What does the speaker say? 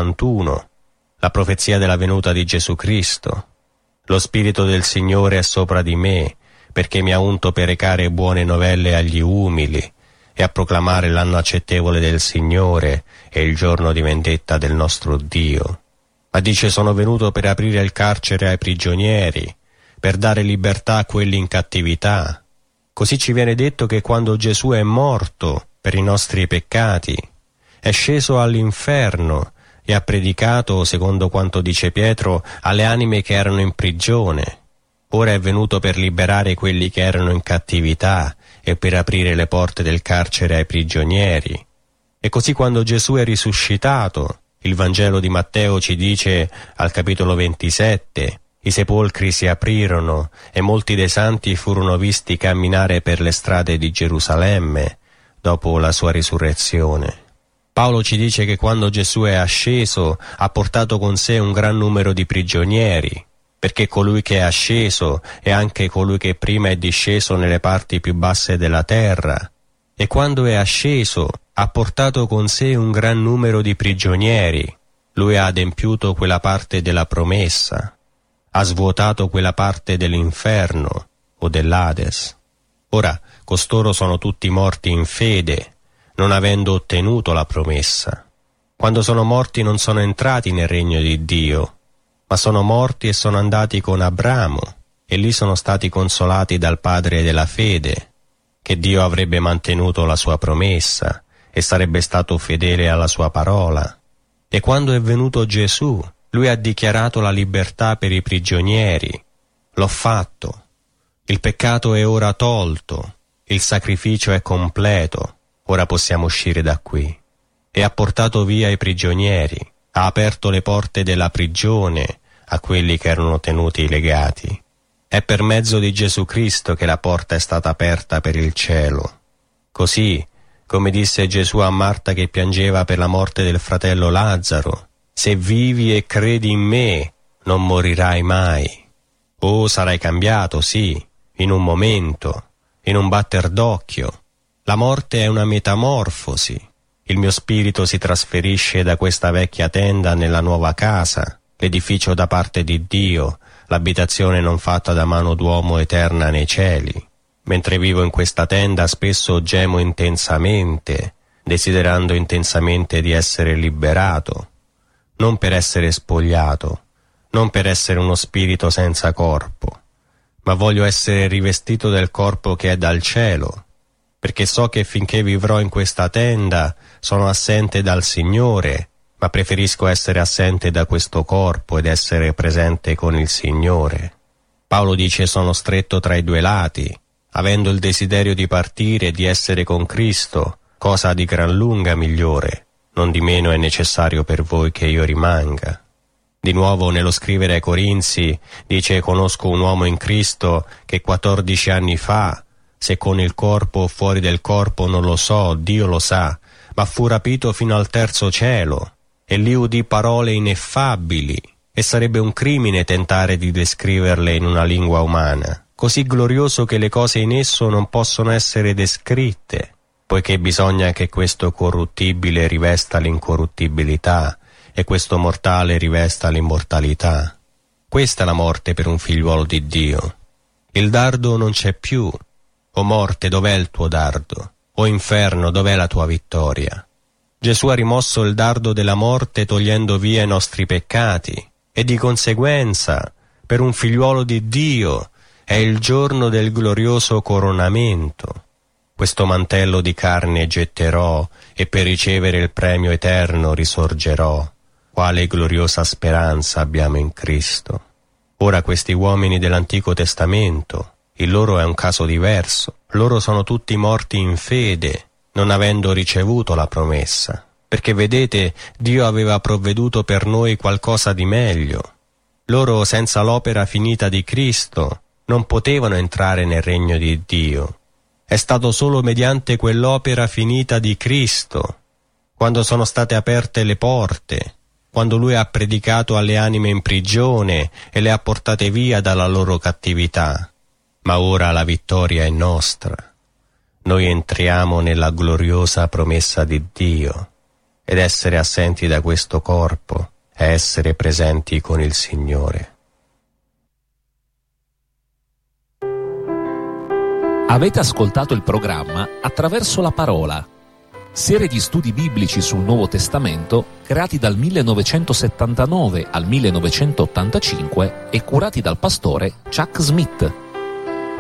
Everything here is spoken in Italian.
61, la profezia della venuta di Gesù Cristo. Lo Spirito del Signore è sopra di me, perché mi ha unto per recare buone novelle agli umili e a proclamare l'anno accettevole del Signore e il giorno di vendetta del nostro Dio. Ma dice: sono venuto per aprire il carcere ai prigionieri, per dare libertà a quelli in cattività. Così ci viene detto che quando Gesù è morto per i nostri peccati, è sceso all'inferno e ha predicato, secondo quanto dice Pietro, alle anime che erano in prigione. Ora è venuto per liberare quelli che erano in cattività e per aprire le porte del carcere ai prigionieri. E così quando Gesù è risuscitato, il Vangelo di Matteo ci dice al capitolo 27, i sepolcri si aprirono e molti dei santi furono visti camminare per le strade di Gerusalemme dopo la sua risurrezione. Paolo ci dice che quando Gesù è asceso ha portato con sé un gran numero di prigionieri, perché colui che è asceso è anche colui che prima è disceso nelle parti più basse della terra. E quando è asceso ha portato con sé un gran numero di prigionieri. Lui ha adempiuto quella parte della promessa, ha svuotato quella parte dell'inferno o dell'Ades. Ora, costoro sono tutti morti in fede, non avendo ottenuto la promessa. Quando sono morti non sono entrati nel regno di Dio, ma sono morti e sono andati con Abramo, e lì sono stati consolati dal Padre della fede, che Dio avrebbe mantenuto la sua promessa e sarebbe stato fedele alla sua parola. E quando è venuto Gesù, lui ha dichiarato la libertà per i prigionieri. L'ho fatto. Il peccato è ora tolto, il sacrificio è completo, ora possiamo uscire da qui. E ha portato via i prigionieri, ha aperto le porte della prigione a quelli che erano tenuti legati. È per mezzo di Gesù Cristo che la porta è stata aperta per il cielo. Così, come disse Gesù a Marta che piangeva per la morte del fratello Lazzaro, se vivi e credi in me, non morirai mai. Oh, sarai cambiato, sì, in un momento, in un batter d'occhio. La morte è una metamorfosi. Il mio spirito si trasferisce da questa vecchia tenda nella nuova casa, l'edificio da parte di Dio, l'abitazione non fatta da mano d'uomo eterna nei cieli. Mentre vivo in questa tenda spesso gemo intensamente, desiderando intensamente di essere liberato, non per essere spogliato, non per essere uno spirito senza corpo, ma voglio essere rivestito del corpo che è dal cielo, perché so che finché vivrò in questa tenda sono assente dal Signore, ma preferisco essere assente da questo corpo ed essere presente con il Signore. Paolo dice: sono stretto tra i due lati, avendo il desiderio di partire e di essere con Cristo, cosa di gran lunga migliore, non di meno è necessario per voi che io rimanga. Di nuovo nello scrivere ai Corinzi dice: conosco un uomo in Cristo che 14 anni fa, se con il corpo o fuori del corpo non lo so, Dio lo sa, ma fu rapito fino al terzo cielo, e lì udì parole ineffabili, e sarebbe un crimine tentare di descriverle in una lingua umana, così glorioso che le cose in esso non possono essere descritte, poiché bisogna che questo corruttibile rivesta l'incorruttibilità e questo mortale rivesta l'immortalità. Questa è la morte per un figliuolo di Dio. Il dardo non c'è più. O morte, dov'è il tuo dardo? O inferno, dov'è la tua vittoria? Gesù ha rimosso il dardo della morte togliendo via i nostri peccati, e di conseguenza, per un figliuolo di Dio, è il giorno del glorioso coronamento. Questo mantello di carne getterò, e per ricevere il premio eterno risorgerò. Quale gloriosa speranza abbiamo in Cristo. Ora questi uomini dell'Antico Testamento, il loro è un caso diverso. Loro sono tutti morti in fede, non avendo ricevuto la promessa, perché vedete, Dio aveva provveduto per noi qualcosa di meglio. Loro, senza l'opera finita di Cristo, non potevano entrare nel regno di Dio. È stato solo mediante quell'opera finita di Cristo, quando sono state aperte le porte, quando Lui ha predicato alle anime in prigione e le ha portate via dalla loro cattività. Ma ora la vittoria è nostra. Noi entriamo nella gloriosa promessa di Dio. ed essere assenti da questo corpo è essere presenti con il Signore. Avete ascoltato il programma Attraverso la Parola, serie di studi biblici sul Nuovo Testamento creati dal 1979 al 1985 e curati dal pastore Chuck Smith.